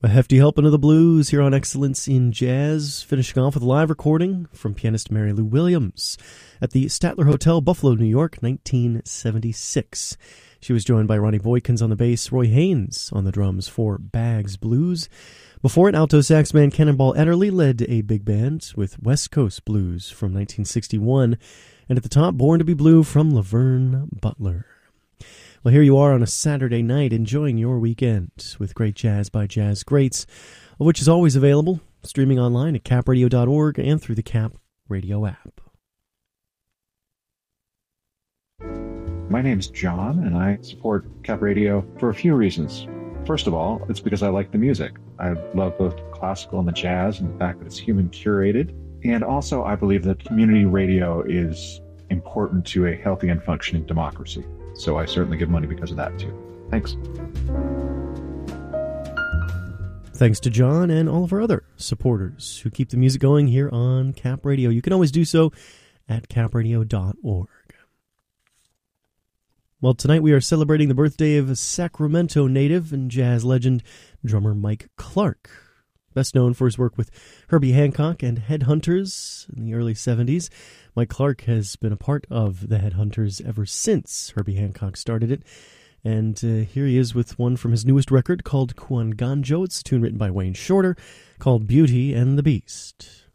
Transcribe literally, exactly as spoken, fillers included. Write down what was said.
A hefty helping of the blues here on Excellence in Jazz, finishing off with a live recording from pianist Mary Lou Williams at the Statler Hotel, Buffalo, New York, nineteen seventy-six. She was joined by Ronnie Boykins on the bass, Roy Haynes on the drums for Bags Blues. Before it, alto sax man Cannonball Adderley led a big band with West Coast Blues from nineteen sixty-one, and at the top, Born to be Blue from Laverne Butler. Well, here you are on a Saturday night enjoying your weekend with great jazz by Jazz Greats, which is always available streaming online at cap radio dot org and through the Cap Radio app. My name's John, and I support Cap Radio for a few reasons. First of all, it's because I like the music. I love both classical and the jazz and the fact that it's human curated. And also, I believe that community radio is important to a healthy and functioning democracy. So I certainly give money because of that, too. Thanks. Thanks to John and all of our other supporters who keep the music going here on Cap Radio. You can always do so at cap radio dot org. Well, tonight we are celebrating the birthday of Sacramento native and jazz legend drummer Mike Clark. Best known for his work with Herbie Hancock and Headhunters in the early seventies, Mike Clark has been a part of the Headhunters ever since Herbie Hancock started it. And uh, here he is with one from his newest record called Kwanganjo. It's a tune written by Wayne Shorter called Beauty and the Beast.